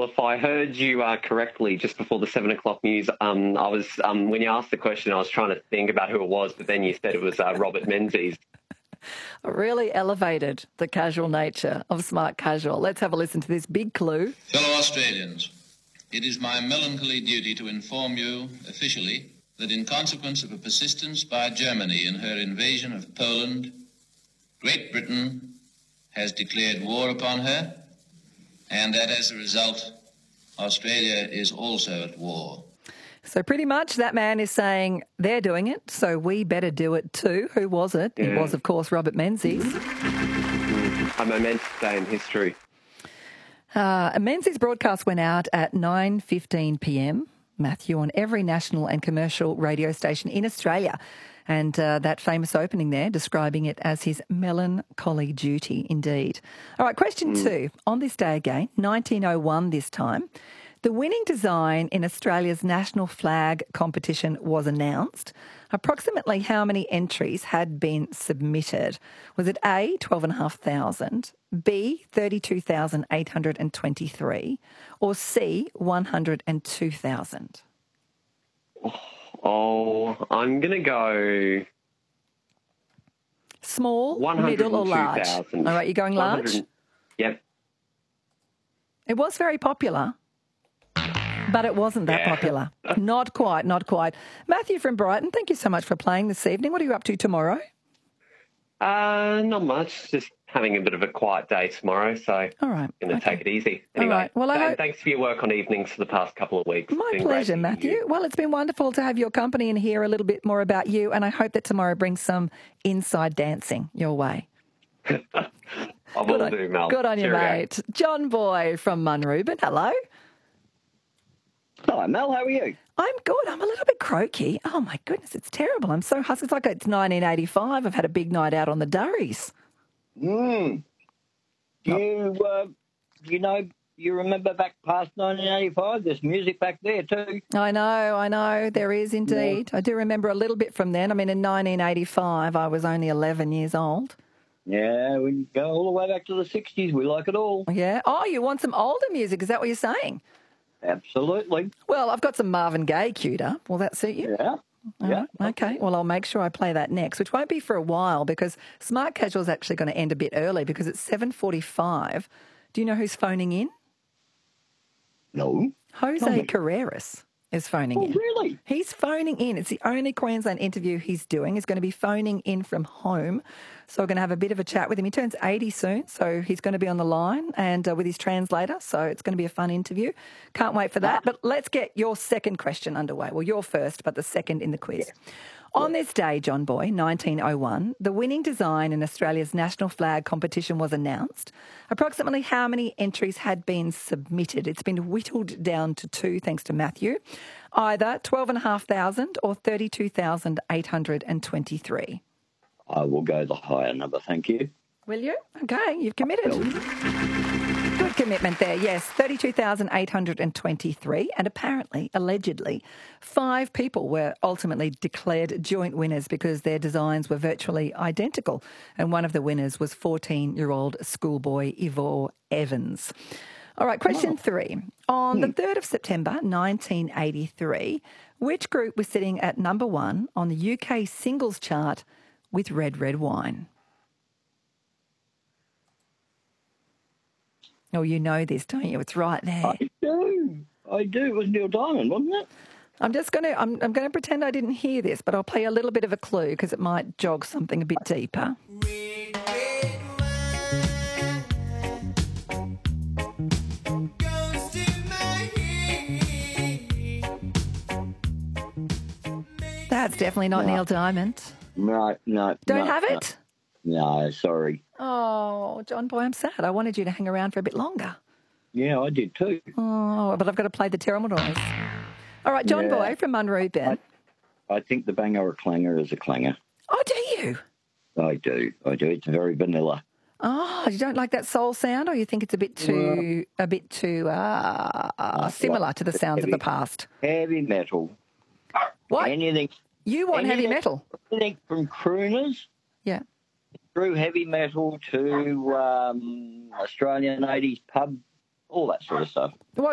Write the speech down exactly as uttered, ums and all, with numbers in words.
Well, if I heard you uh, correctly just before the seven o'clock news, um, I was um, when you asked the question, I was trying to think about who it was, but then you said it was uh, Robert Menzies. Really elevated the casual nature of Smart Casual. Let's have a listen to this big clue. Fellow Australians, it is my melancholy duty to inform you officially that in consequence of a persistence by Germany in her invasion of Poland, Great Britain has declared war upon her, and that as a result, Australia is also at war. So pretty much that man is saying they're doing it, so we better do it too. Who was it? Yeah. It was, of course, Robert Menzies. A momentous day in history. Uh, Menzies' broadcast went out at nine fifteen p m, Matthew, on every national and commercial radio station in Australia. And uh, that famous opening there, describing it as his melancholy duty, indeed. All right, question mm. two. On this day again, nineteen oh one this time, the winning design in Australia's national flag competition was announced. Approximately how many entries had been submitted? Was it A, twelve thousand five hundred, B, thirty-two thousand eight hundred twenty-three, or C, one hundred two thousand? Oh, I'm going to go... Small, middle or large? All right, you're going large? Yep. It was very popular. But it wasn't that yeah. popular. Not quite, not quite. Matthew from Brighton, thank you so much for playing this evening. What are you up to tomorrow? Uh, not much. Just having a bit of a quiet day tomorrow, so All right. I'm going to okay. take it easy. Anyway, All right. Well, I hope... thanks for your work on evenings for the past couple of weeks. My pleasure, Matthew. Well, it's been wonderful to have your company and hear a little bit more about you, and I hope that tomorrow brings some inside dancing your way. I will on, do, Mel. Good on you, Cheerio. mate. John Boy from Munrooban, hello. Hi, Mel. How are you? I'm good. I'm a little bit croaky. Oh, my goodness, it's terrible. I'm so husky. It's like it's nineteen eighty-five. I've had a big night out on the Durries. Mm. Do you, uh, do you know, you remember back past nineteen eighty-five? There's music back there too. I know, I know. There is indeed. Yeah. I do remember a little bit from then. I mean, in nineteen eighty-five, I was only eleven years old. Yeah, we go all the way back to the sixties. We like it all. Yeah. Oh, you want some older music? Is that what you're saying? Absolutely. Well, I've got some Marvin Gaye queued up. Will that suit you? Yeah. All yeah. Right. Okay. Well, I'll make sure I play that next, which won't be for a while because Smart Casual is actually going to end a bit early because it's seven forty-five. Do you know who's phoning in? No. Jose Carreras is phoning oh, in. Really? He's phoning in. It's the only Queensland interview he's doing. He's going to be phoning in from home. So we're going to have a bit of a chat with him. He turns eighty soon, so he's going to be on the line and uh, with his translator. So it's going to be a fun interview. Can't wait for that. Ah. But let's get your second question underway. Well, your first, but the second in the quiz. Yeah. On this day, John Boy, nineteen oh one, the winning design in Australia's national flag competition was announced. Approximately how many entries had been submitted? It's been whittled down to two, thanks to Matthew. Either twelve thousand five hundred or thirty-two thousand eight hundred twenty-three. I will go the higher number, thank you. Will you? Okay, you've committed. Good commitment there, yes. thirty-two thousand eight hundred twenty-three, and apparently, allegedly, five people were ultimately declared joint winners because their designs were virtually identical. And one of the winners was fourteen-year-old schoolboy Ivor Evans. All right, question oh. three. On hmm. the third of September nineteen eighty-three, which group was sitting at number one on the U K singles chart with Red Red Wine? Oh, you know this, don't you? It's right there. I do. I do. It was Neil Diamond, wasn't it? I'm just going to, I'm, I'm going to pretend I didn't hear this, but I'll play a little bit of a clue because it might jog something a bit deeper. Red, red wine goes to my head. That's definitely not no. Neil Diamond. No, no. Don't no, have no. it? No, sorry. Oh, John Boy, I'm sad. I wanted you to hang around for a bit longer. Yeah, I did too. Oh, but I've got to play the terrible noise. All right, John yeah. Boy from Munrooban. I, I think the banger or clanger is a clanger. Oh, do you? I do. I do. It's very vanilla. Oh, you don't like that soul sound, or you think it's a bit too, well, a bit too uh, uh, similar like to the sounds heavy, of the past? Heavy metal. What? Anything. You want anything, heavy metal? Anything from crooners. Yeah. Through heavy metal to um, Australian eighties pub, all that sort of stuff. What